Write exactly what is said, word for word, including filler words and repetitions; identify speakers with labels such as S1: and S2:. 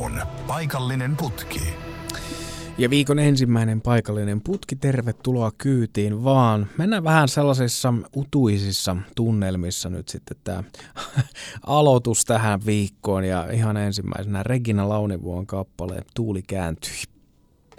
S1: viikon paikallinen putki.
S2: Ja viikon ensimmäinen paikallinen putki, tervetuloa kyytiin vaan. Mennään vähän sellaisissa utuisissa tunnelmissa nyt sitten tämä aloitus tähän viikkoon. Ja ihan ensimmäisenä Regina Launivuon kappale Tuuli kääntyi.